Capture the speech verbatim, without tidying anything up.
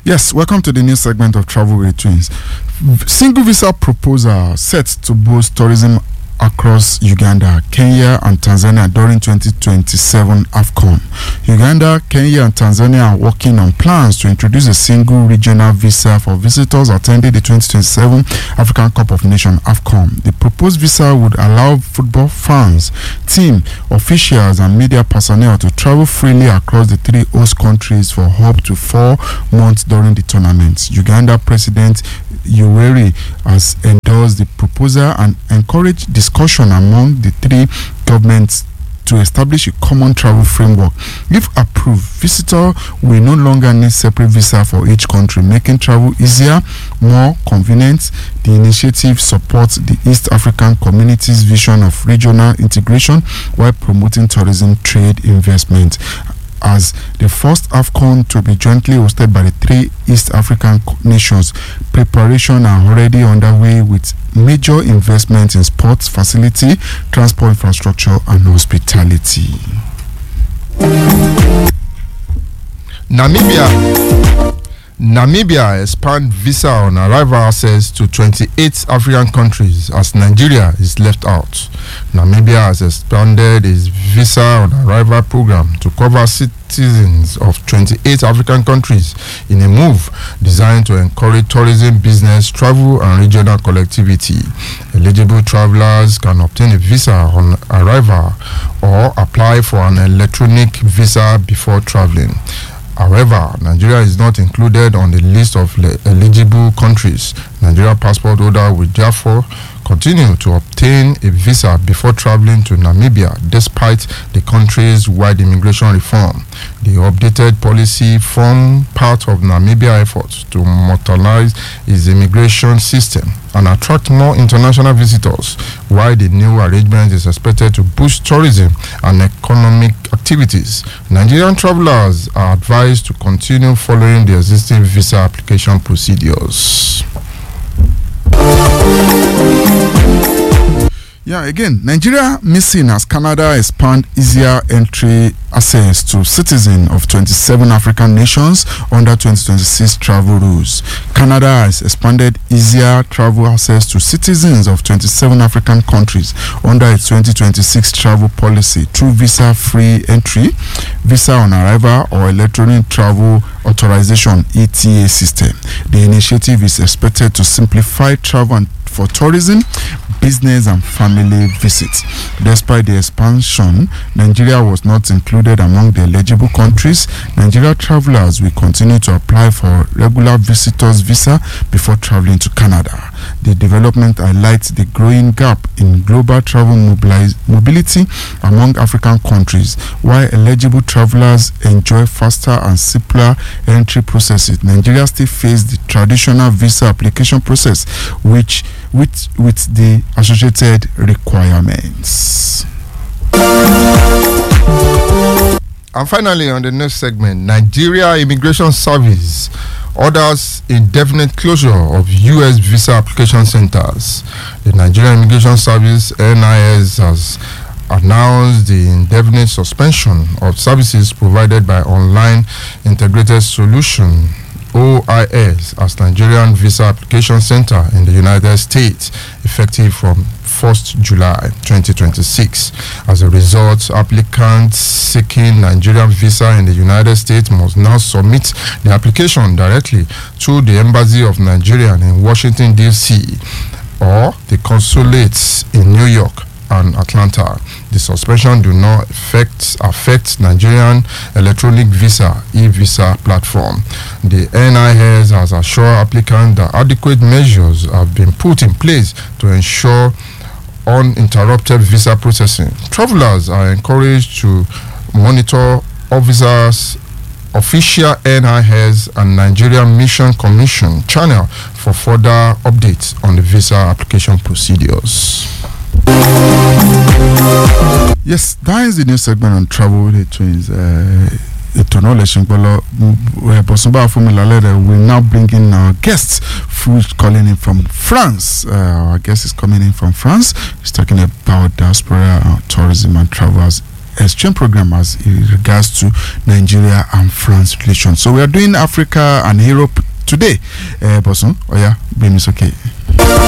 Yes, welcome to the new segment of Travel with Twins. Single visa proposal set to boost tourism across Uganda, Kenya, and Tanzania during twenty twenty-seven AFCON. Uganda, Kenya, and Tanzania are working on plans to introduce a single regional visa for visitors attending the twenty twenty-seven African Cup of Nations AFCON. The proposed visa would allow football fans, team officials, and media personnel to travel freely across the three host countries for up to four months during the tournament. Uganda President Yoweri has endorsed the proposal and encouraged discussion among the three governments to establish a common travel framework. If approved, visitors will no longer need separate visa for each country, making travel easier, more convenient. The initiative supports the East African community's vision of regional integration while promoting tourism, trade, investment. As the first AFCON to be jointly hosted by the three East African nations, preparations are already underway with major investments in sports facility, transport infrastructure, and hospitality. Namibia. Namibia expand visa on arrival access to twenty-eight African countries as Nigeria is left out. Namibia has expanded its visa on arrival program to cover citizens of twenty-eight African countries in a move designed to encourage tourism, business, travel, and regional connectivity. Eligible travelers can obtain a visa on arrival or apply for an electronic visa before traveling. However, Nigeria is not included on the list of le- eligible countries. Nigeria passport holder will therefore continue to obtain a visa before traveling to Namibia despite the country's wide immigration reform. The updated policy forms part of Namibia's efforts to modernize its immigration system and attract more international visitors, while the new arrangement is expected to boost tourism and economic activities. Nigerian travelers are advised to continue following the existing visa application procedures. Yeah, again, Nigeria missing as Canada expand easier entry access to citizens of twenty-seven African nations under twenty twenty-six travel rules. Canada has expanded easier travel access to citizens of twenty-seven African countries under its twenty twenty-six travel policy through visa-free entry, visa on arrival, or electronic travel authorization (E T A) system. The initiative is expected to simplify travel and for tourism, business, and family visits. Despite the expansion, Nigeria was not included among the eligible countries. Nigeria travelers will continue to apply for regular visitors visa before traveling to Canada. The development highlights the growing gap in global travel mobilize, mobility among African countries. While eligible travelers enjoy faster and simpler entry processes, Nigeria still faces the traditional visa application process, which with with the associated requirements. And finally, on the next segment, Nigeria Immigration Service orders indefinite closure of U S visa application centers. The Nigeria Immigration Service (N I S) has announced the indefinite suspension of services provided by Online Integrated Solution O I S as Nigerian Visa Application Center in the United States, effective from first of July twenty twenty-six. As a result, applicants seeking Nigerian visa in the United States must now submit the application directly to the Embassy of Nigeria in Washington, D C or the consulates in New York and Atlanta. The suspension do not affect affect Nigerian electronic visa e-visa platform. The N I S has assured applicants that adequate measures have been put in place to ensure uninterrupted visa processing. Travelers are encouraged to monitor officers' official N I S and Nigerian Mission Commission channel for further updates on the visa application procedures. Yes, that is the new segment on Travel with the Twins. Etono Leshinkolo Bosumba Fumilalere will now bring in our guests, who is calling in from France. Uh, our guest is coming in from France. He's talking about diaspora, uh, tourism, and travels exchange program as in regards to Nigeria and France relations. So we are doing Africa and Europe today. Uh, Bosun, oh yeah, bring us okay.